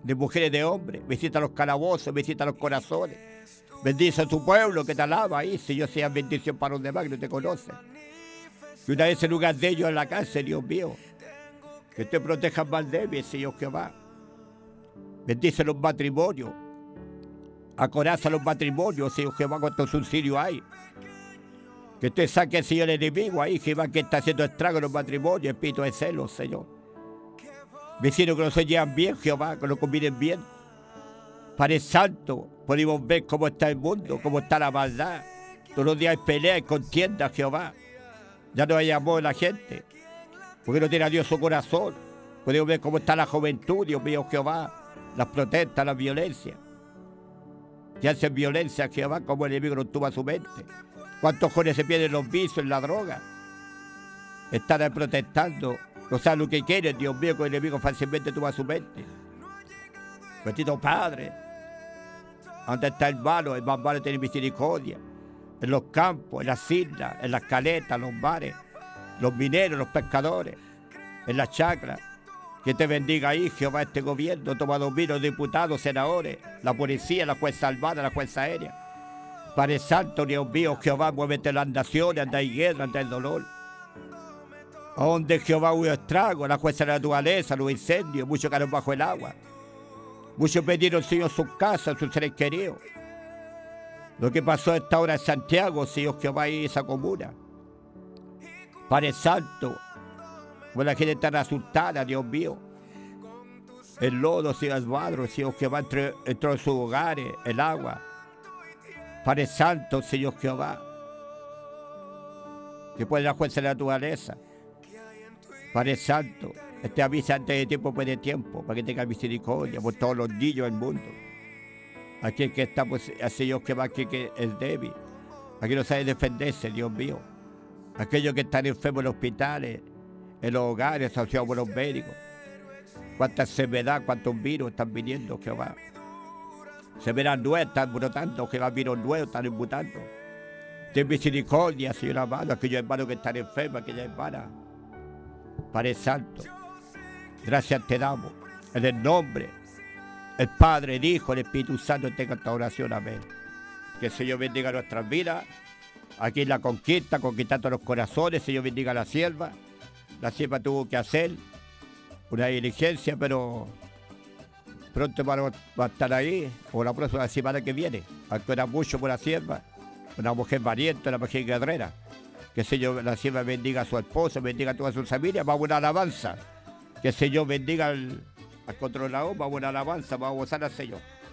de mujeres, de hombres. Visita los calabozos, visita los corazones. Bendice a tu pueblo que te alaba ahí, Señor, sea bendición para los demás que no te conocen. Y una vez en lugar de ellos en la cárcel, Dios mío, que te protejas más débil, Señor Jehová. Bendice los matrimonios. Acoraza los matrimonios, Señor Jehová, cuántos subsidios hay. Que te saque, Señor, el enemigo ahí, Jehová, que está haciendo estragos en los matrimonios, espíritu de celos, Señor. Vecinos que no se llevan bien, Jehová, que no combinen bien. Padre Santo, podemos ver cómo está el mundo, cómo está la maldad. Todos los días hay peleas y contiendas, Jehová. Ya no hay amor en la gente, porque no tiene a Dios su corazón. Podemos ver cómo está la juventud, Dios mío, Jehová, las protestas, la violencia. Que hacen violencia, Jehová, como el enemigo no tuvo su mente. ¿Cuántos jóvenes se pierden los vicios, en la droga? Están ahí protestando, no saben lo que quieren, Dios mío, que el enemigo fácilmente tuvo su mente. Bendito Padre, donde está el más malo tiene misericordia. En los campos, en las islas, en las caletas, los mares, los mineros, los pescadores, en las chacras. Que te bendiga ahí, Jehová, este gobierno, toma dominio, diputados, senadores, la policía, la fuerza armada, la fuerza aérea. Padre Santo, Dios mío, Jehová, muévete las naciones, anda en guerra, anda en dolor. A donde Jehová hubo estrago, la fuerza de la naturaleza, los incendios, muchos cayeron bajo el agua. Muchos perdieron, Señor, sus casas, sus seres queridos. Lo que pasó a esta hora en Santiago, Señor Jehová, y esa comuna. Padre Santo, pues la gente está asustada, Dios mío. El lodo, Señor, el barro, Señor Jehová, entró en sus hogares, el agua. Padre Santo, Señor Jehová, que puede la fuerza de la naturaleza. Padre Santo, este avisa antes de tiempo, pues de tiempo, para que tenga misericordia por todos los niños del mundo. Aquel que está, pues, Señor Jehová, aquel que es débil, aquel no sabe defenderse, Dios mío. Aquellos que están enfermos en los hospitales, en los hogares, asociados con los médicos. Cuánta enfermedad, cuántos virus están viniendo, Jehová. Enfermedades nuevas están brotando, Jehová, virus nuevos están mutando. Ten misericordia, Señor amado, aquellos hermanos que están enfermos, aquellas hermanas. Padre Santo, gracias te damos en el nombre, el Padre, el Hijo, el Espíritu Santo, tenga esta oración, amén. Que el Señor bendiga nuestras vidas, aquí en la conquista, conquistando los corazones. Señor bendiga a la sierva. La sierva tuvo que hacer una diligencia, pero pronto va a estar ahí, o la próxima semana que viene. Aunque era mucho por la sierva, una mujer valiente, una mujer guerrera. Que el Señor, la sierva, bendiga a su esposo, bendiga a toda su familia. Vamos a una alabanza. Que el Señor bendiga al controlador, vamos a una alabanza, vamos a gozar al Señor.